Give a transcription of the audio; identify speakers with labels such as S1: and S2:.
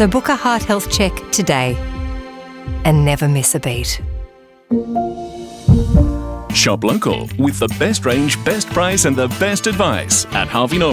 S1: So book a heart health check today and never miss a beat.
S2: Shop local with the best range, best price and the best advice at Harvey Norman.